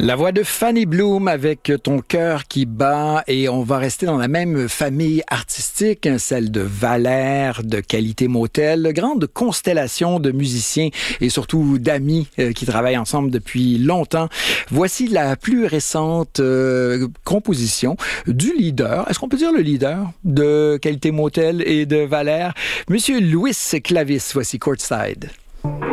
La voix de Fanny Bloom avec Ton cœur qui bat, et on va rester dans la même famille artistique, celle de Valère, de Qualité Motel, grande constellation de musiciens et surtout d'amis qui travaillent ensemble depuis longtemps. Voici la plus récente composition du leader, est-ce qu'on peut dire le leader de Qualité Motel et de Valère, Monsieur Louis Clavis. Voici Courtside.